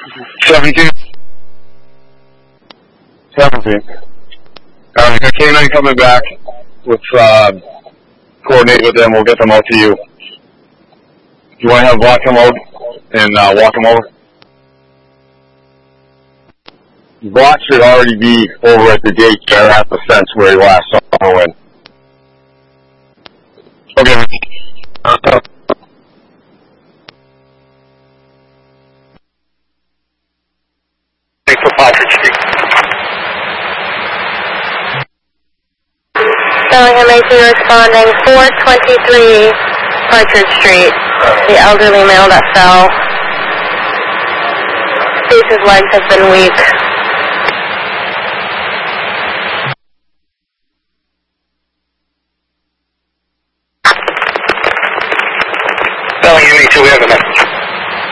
17. 17. Alright, got K9 coming back. Let's coordinate with them. We'll get them out to you. You want to have Vlad come out and walk him over? Vlad should already be over at the gate there at the fence where he last saw Owen. Okay. Thanks for Partridge Street. Bellingham AC responding 423 Partridge Street. The elderly male that fell. Face's legs have been weak.